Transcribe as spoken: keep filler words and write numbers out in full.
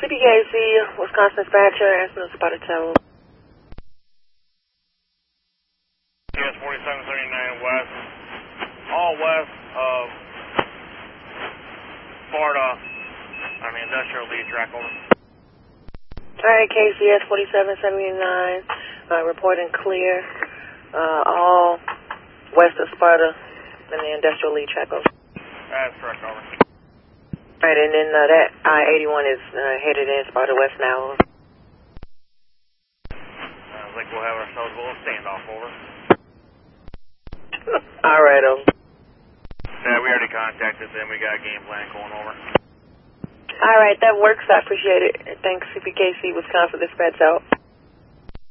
C B K C, Wisconsin dispatcher, answering the spotted tower. Yes, forty-seven seventy-nine west, all west of Sparta, on the industrial lead track, over. Alright, K C S forty-seven seventy-nine, uh, reporting clear, uh, all west of Sparta, on the industrial lead track, over. That's correct, over. Alright, and then uh, that I eighty-one is uh, headed in Sparta West now, over. Sounds like we'll have ourselves a little standoff, over. Alright, over. Yeah, we already contacted them. We got a game plan going, over. Alright, that works. I appreciate it. Thanks, C P K C, Wisconsin dispatch out.